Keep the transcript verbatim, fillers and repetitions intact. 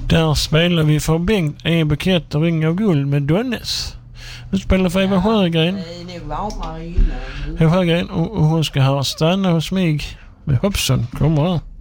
Där spelar vi för Bengt E. Bukett och Ring av guld med Donnes. Nu spelar för Eva Sjögren. Det är nog varmare inne. Eva Sjögren och, och hon ska höra Stanna hos mig med Hoppsson. Kommer här.